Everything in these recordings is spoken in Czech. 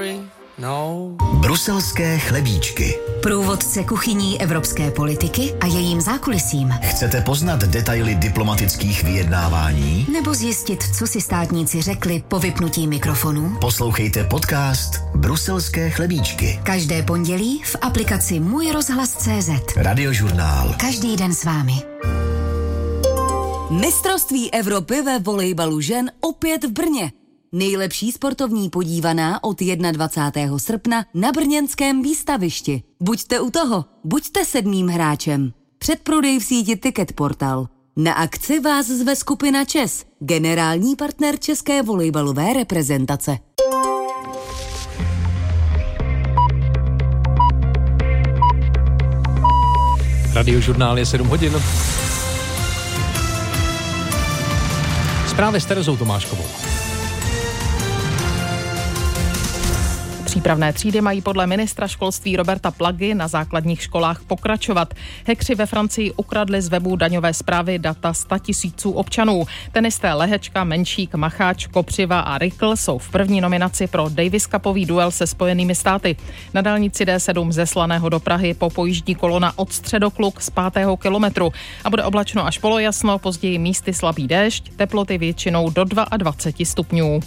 sorry. No. Bruselské chlebíčky. Průvodce kuchyní evropské politiky a jejím zákulisím. Chcete poznat detaily diplomatických vyjednávání? Nebo zjistit, co si státníci řekli po vypnutí mikrofonů? Poslouchejte podcast Bruselské chlebíčky. Každé pondělí v aplikaci Můj rozhlas.cz. Radiožurnál. Každý den s vámi. Mistrovství Evropy ve volejbalu žen opět v Brně. Nejlepší sportovní podívaná od 21. srpna na brněnském výstavišti. Buďte u toho, buďte 7. hráčem. Předprodej v síti Ticket Portal. Na akci vás zve skupina ČES, generální partner české volejbalové reprezentace. Radiožurnál je 7 hodin. Zprávy s Terezou Tomáškovou. Přípravné třídy mají podle ministra školství Roberta Plagy na základních školách pokračovat. Hackři ve Francii ukradli z webu daňové správy data 100 000 občanů. Tenisté Lehečka, Menšík, Macháč, Kopřiva a Rikl jsou v první nominaci pro Davis Cupový duel se Spojenými státy. Na dálnici D7 ze Slaného do Prahy popojíždí kolona od Středokluk z 5. kilometru a bude oblačno až polojasno, později místy slabý déšť, teploty většinou do 22 stupňů.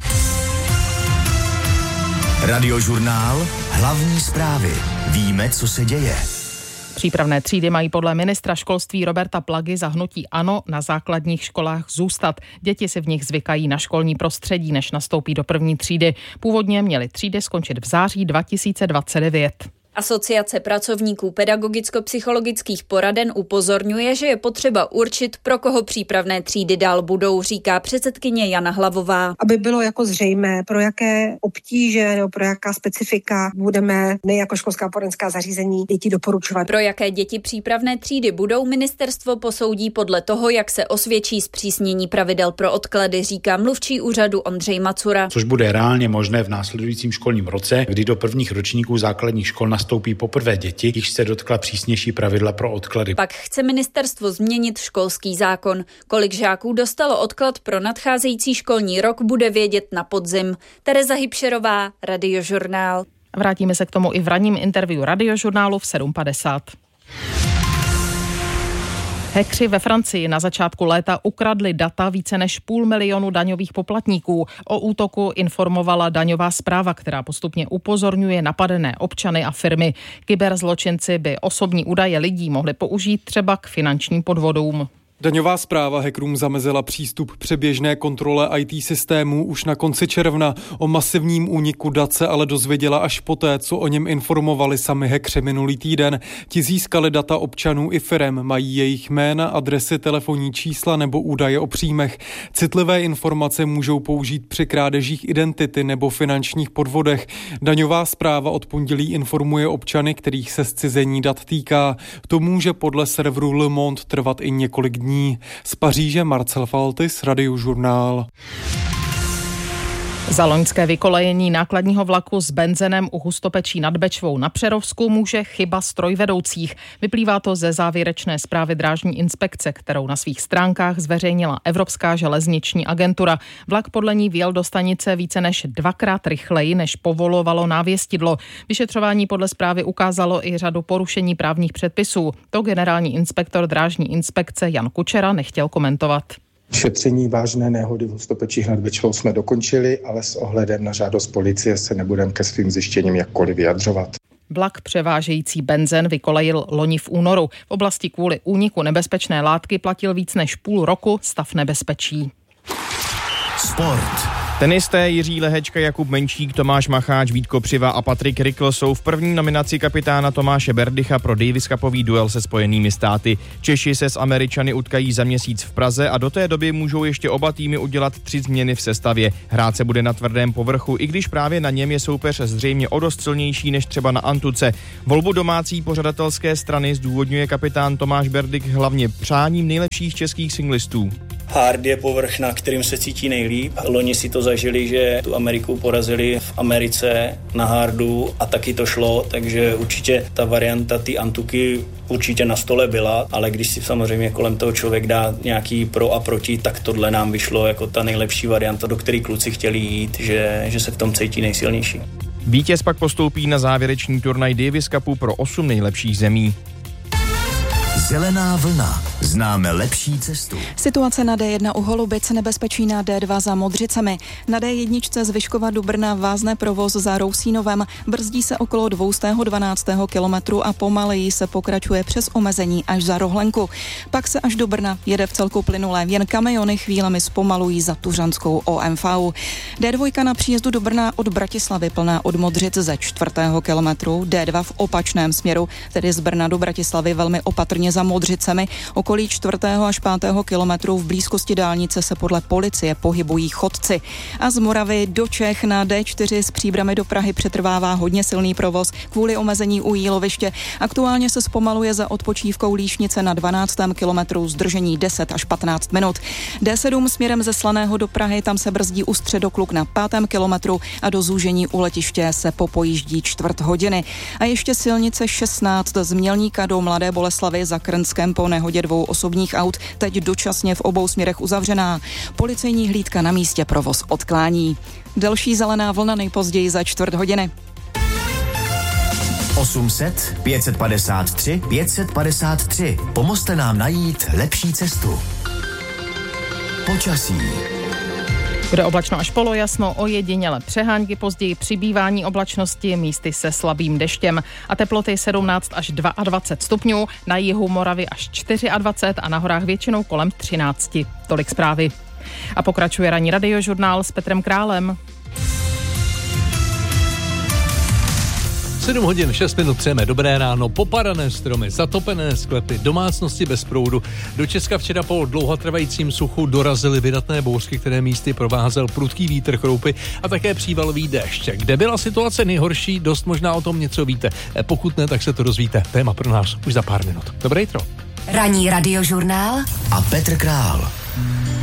Radiožurnál. Hlavní zprávy. Víme, co se děje. Přípravné třídy mají podle ministra školství Roberta Plagy za hnutí ANO na základních školách zůstat. Děti si v nich zvykají na školní prostředí, než nastoupí do první třídy. Původně měly třídy skončit v září 2029. Asociace pracovníků pedagogicko-psychologických poraden upozorňuje, že je potřeba určit, pro koho přípravné třídy dál budou, říká předsedkyně Jana Hlavová. Aby bylo jako zřejmé, pro jaké obtíže nebo pro jaká specifika budeme my jako školská poradenská zařízení děti doporučovat. Pro jaké děti přípravné třídy budou, ministerstvo posoudí podle toho, jak se osvědčí zpřísnění pravidel pro odklady, říká mluvčí úřadu Ondřej Macura. Což bude reálně možné v následujícím školním roce, kdy do prvních ročníků základních škol nastoupí poprvé děti, již se dotkla přísnější pravidla pro odklady. Pak chce ministerstvo změnit školský zákon. Kolik žáků dostalo odklad pro nadcházející školní rok, bude vědět na podzim. Tereza Hybšerová, Radiožurnál. Vrátíme se k tomu i v ranním interview Radiožurnálu v 7:50. Hackři ve Francii na začátku léta ukradli data více než 500 000 daňových poplatníků. O útoku informovala daňová správa, která postupně upozorňuje napadené občany a firmy. Kyberzločinci by osobní údaje lidí mohli použít třeba k finančním podvodům. Daňová správa hackerům zamezila přístup přeběžné kontrole IT systémů už na konci června. O masivním úniku dat se ale dozvěděla až poté, co o něm informovali sami hackři minulý týden. Ti získali data občanů i firem, mají jejich jména, adresy, telefonní čísla nebo údaje o příjmech. Citlivé informace můžou použít při krádežích identity nebo finančních podvodech. Daňová správa od pondělí informuje občany, kterých se zcizení dat týká. To může podle serveru Le Monde trvat i několik dní. Z Paříže Marcel Faltis, Radiožurnál. Za loňské vykolejení nákladního vlaku s benzinem u Hustopečí nad Bečvou na Přerovsku může chyba strojvedoucích. Vyplývá to ze závěrečné zprávy drážní inspekce, kterou na svých stránkách zveřejnila Evropská železniční agentura. Vlak podle ní vjel do stanice více než 2krát rychleji, než povolovalo návěstidlo. Vyšetřování podle zprávy ukázalo i řadu porušení právních předpisů. To generální inspektor drážní inspekce Jan Kučera nechtěl komentovat. Šetření vážné nehody v Hustopečích nad Bečvou jsme dokončili, ale s ohledem na žádost policie se nebudeme ke svým zjištěním jakkoliv vyjadřovat. Vlak převážející benzen vykolejil loni v únoru. V oblasti kvůli úniku nebezpečné látky platil víc než půl roku stav nebezpečí. Sport. Tenisté Jiří Lehečka, Jakub Menšík, Tomáš Macháč, Vít Kopřiva a Patrik Rikl jsou v první nominaci kapitána Tomáše Berdycha pro Davis Cupový duel se Spojenými státy. Češi se s Američany utkají za měsíc v Praze a do té doby můžou ještě oba týmy udělat 3 změny v sestavě. Hrát se bude na tvrdém povrchu, i když právě na něm je soupeř zřejmě o dost silnější než třeba na antuce. Volbu domácí pořadatelské strany zdůvodňuje kapitán Tomáš Berdych hlavně přáním nejlepších českých singlistů. Hard je povrch, na kterým se cítí nejlíp. Loni si to zažili, že tu Ameriku porazili v Americe na hardu a taky to šlo, takže určitě ta varianta ty antuky určitě na stole byla, ale když si samozřejmě kolem toho člověk dá nějaký pro a proti, tak tohle nám vyšlo jako ta nejlepší varianta, do které kluci chtěli jít, že se v tom cítí nejsilnější. Vítěz pak postoupí na závěrečný turnaj Davis Cupu pro 8 nejlepších zemí. Zelená vlna. Známe lepší cestu. Situace na D1 u Holubic, nebezpečí na D2 za Modřicemi. Na D1 z Vyškova do Brna vázne provoz za Rousínovem, brzdí se okolo 212. kilometru a pomaleji se pokračuje přes omezení až za Rohlenku. Pak se až do Brna jede v celku plynulé, jen kamiony chvílemi zpomalují za Tuřanskou OMV. D2 na příjezdu do Brna od Bratislavy plná od Modřic ze 4. kilometru, D2 v opačném směru, tedy z Brna do Bratislavy velmi opatrně za Modřicemi. Okolí 4. až 5. kilometru v blízkosti dálnice se podle policie pohybují chodci. A z Moravy do Čech na D4 s Příbrami do Prahy přetrvává hodně silný provoz kvůli omezení u Jíloviště. Aktuálně se zpomaluje za odpočívkou Líšnice na 12. kilometru, zdržení 10 až 15 minut. D7 směrem ze Slaného do Prahy, tam se brzdí u Středokluk na 5. kilometru a do zúžení u letiště se popojíždí čtvrt hodiny. A ještě silnice 16 z Mělníka do Mladé Boleslavi za Krnském po nehodě 2 osobních aut, teď dočasně v obou směrech uzavřená. Policejní hlídka na místě provoz odklání. Další zelená vlna nejpozději za čtvrt hodiny. 800 553 553. Pomozte nám najít lepší cestu. Počasí. Bude oblačno až polojasno, ojediněle přehánky, později přibývání oblačnosti, místy se slabým deštěm a teploty 17 až 22 stupňů, na jihu Moravy až 24 a na horách většinou kolem 13. Tolik zprávy. A pokračuje ranní radiožurnál s Petrem Králem. 7 hodin 6 minut přejeme dobré ráno, popadané stromy, zatopené sklepy, domácnosti bez proudu. Do Česka včera po dlouhotrvajícím suchu dorazily vydatné bouřky, které místy provázel prudký vítr, chroupy a také přívalový déšť. Kde byla situace nejhorší, dost možná o tom něco víte. Pokud ne, tak se to dozvíte. Téma pro nás už za pár minut. Dobré jitro. Ranní radiožurnál a Petr Král.